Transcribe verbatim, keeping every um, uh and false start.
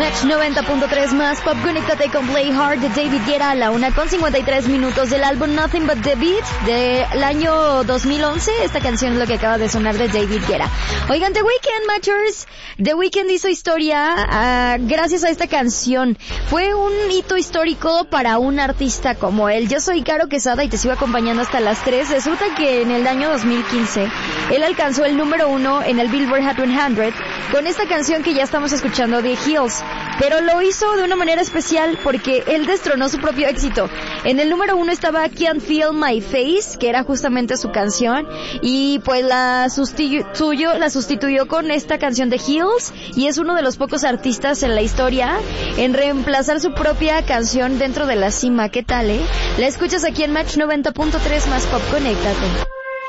Match noventa punto tres más Pop, conéctate con Play Hard de David Guetta a la una con cincuenta y tres minutos del álbum Nothing But The Beat del año dos mil once. Esta canción es lo que acaba de sonar de David Guetta. Oigan, The Weeknd, Matchers, The Weeknd hizo historia uh, gracias a esta canción. Fue un hito histórico para un artista como él. Yo soy Caro Quesada y te sigo acompañando hasta las tres. Resulta que en el año dos mil quince él alcanzó el número uno en el Billboard Hot cien con esta canción que ya estamos escuchando de Hills, pero lo hizo de una manera especial porque él destronó su propio éxito. En el número uno estaba Can't Feel My Face, que era justamente su canción, y pues la sustituyó, la sustituyó con esta canción de Hills, y es uno de los pocos artistas en la historia en reemplazar su propia canción dentro de la cima. ¿Qué tal, eh? La escuchas aquí en Match noventa punto tres más Pop, conéctate.